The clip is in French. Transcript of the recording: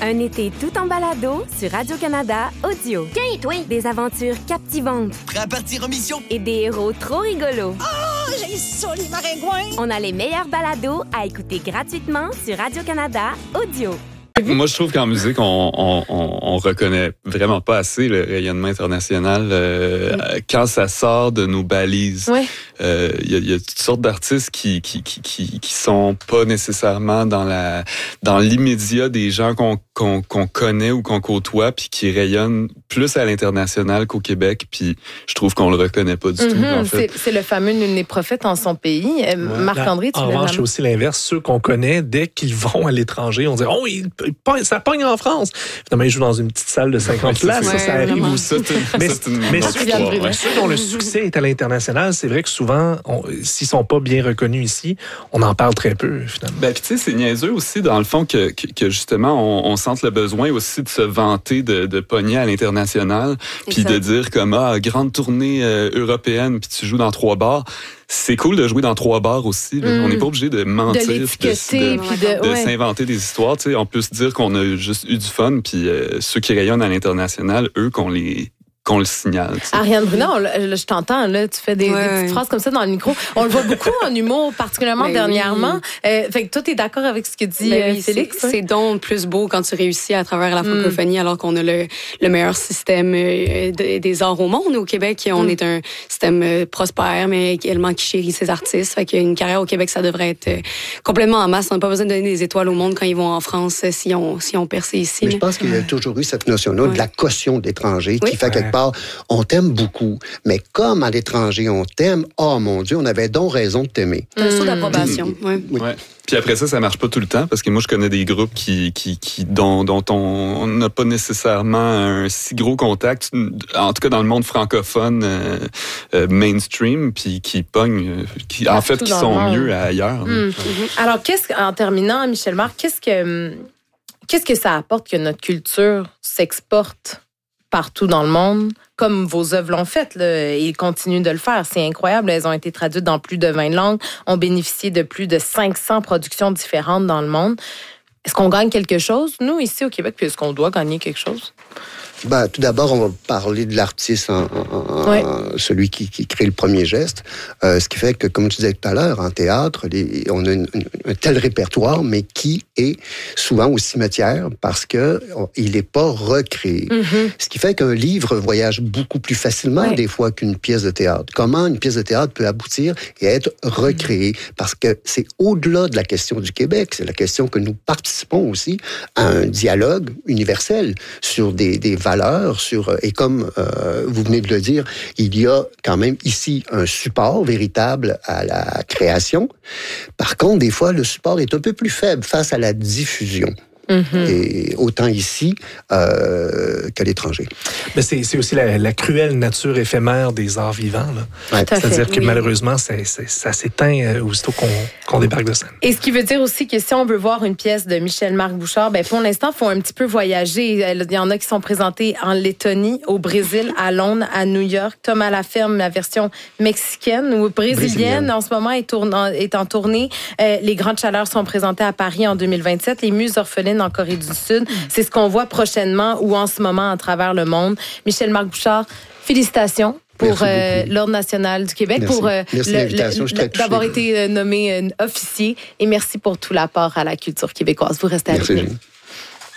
Un été tout en balado sur Radio-Canada Audio. Tiens, toi! Des aventures captivantes. Prêt à partir en mission? Et des héros trop rigolos. Oh, j'ai ça, les maringouins! On a les meilleurs balados à écouter gratuitement sur Radio-Canada Audio. Moi, je trouve qu'en musique, on reconnaît vraiment pas assez le rayonnement international quand ça sort de nos balises. Ouais. Il y a toutes sortes d'artistes qui sont pas nécessairement dans l'immédiat des gens qu'on connaît ou qu'on côtoie, puis qui rayonnent plus à l'international qu'au Québec. Puis je trouve qu'on le reconnaît pas du tout. En fait. C'est le fameux nul n'est prophète en son pays. Marc-André, tu En revanche, c'est aussi l'inverse. Ceux qu'on connaît, dès qu'ils vont à l'étranger, on dit « Oh, ça pogne en France! » Finalement, ils jouent dans une petite salle de 50 places. Ça arrive vraiment. aussi. Mais ceux dont le succès est à l'international, c'est vrai que souvent, s'ils sont pas bien reconnus ici, on en parle très peu, finalement. Ben, puis tu sais, c'est niaiseux aussi, dans le fond, que justement, on sente le besoin aussi de se vanter de pogner à l'international, puis de dire comme, grande tournée européenne, puis tu joues dans 3 bars. C'est cool de jouer dans 3 bars aussi. On n'est pas obligé de mentir, de s'inventer des histoires. Tu sais, on peut se dire qu'on a juste eu du fun, puis ceux qui rayonnent à l'international, eux, qu'on le signale. T'sais. Ariane Brunet, je t'entends, là, tu fais des petites phrases comme ça dans le micro. On le voit beaucoup en humour, particulièrement dernièrement. Fait que toi, t'es d'accord avec ce que dit Félix? C'est donc plus beau quand tu réussis à travers la francophonie, alors qu'on a le meilleur système des arts au monde. Au Québec, on est un système prospère, mais également qui chérit ses artistes. Fait qu'une carrière au Québec, ça devrait être complètement en masse. On n'a pas besoin de donner des étoiles au monde quand ils vont en France si on percé ici. Mais je pense qu'il y a toujours eu cette notion-là de la caution d'étranger qui fait quelque part, on t'aime beaucoup, mais comme à l'étranger, on t'aime, oh mon Dieu, on avait donc raison de t'aimer. Un saut d'approbation. Ouais. Puis après ça marche pas tout le temps, parce que moi, je connais des groupes dont on n'a pas nécessairement un si gros contact, en tout cas dans le monde francophone mainstream, puis qui pognent, qui sont mieux ailleurs. Alors, en terminant, Michel Marc, qu'est-ce que ça apporte que notre culture s'exporte partout dans le monde, comme vos œuvres l'ont fait, là, ils continuent de le faire. C'est incroyable. Elles ont été traduites dans plus de 20 langues, ont bénéficié de plus de 500 productions différentes dans le monde. Est-ce qu'on gagne quelque chose, nous, ici au Québec, puis est-ce qu'on doit gagner quelque chose? Ben, tout d'abord, on va parler de l'artiste, celui qui crée le premier geste. Ce qui fait que, comme tu disais tout à l'heure, en théâtre, on a un tel répertoire, mais qui est souvent au cimetière parce que il n'est pas recréé. Ce qui fait qu'un livre voyage beaucoup plus facilement des fois qu'une pièce de théâtre. Comment une pièce de théâtre peut aboutir et être recréée? Parce que c'est au-delà de la question du Québec, c'est la question que nous participons aussi à un dialogue universel sur des valeurs, et comme vous venez de le dire, il y a quand même ici un support véritable à la création. Par contre, des fois, le support est un peu plus faible face à la diffusion. Et autant ici qu'à l'étranger. Mais c'est aussi la cruelle nature éphémère des arts vivants. Là. C'est-à-dire que malheureusement, ça s'éteint aussitôt qu'on débarque de scène. Et ce qui veut dire aussi que si on veut voir une pièce de Michel-Marc Bouchard, pour l'instant, il faut un petit peu voyager. Il y en a qui sont présentés en Lettonie, au Brésil, à Londres, à New York. Thomas Laferme, la version mexicaine ou brésilienne, en ce moment, est en tournée. Les Grandes Chaleurs sont présentées à Paris en 2027. Les Muses orphelines en Corée du Sud. C'est ce qu'on voit prochainement ou en ce moment à travers le monde. Michel-Marc Bouchard, félicitations pour l'Ordre national du Québec, merci. Pour d'avoir été nommé officier, et merci pour tout l'apport à la culture québécoise. Vous restez avec nous.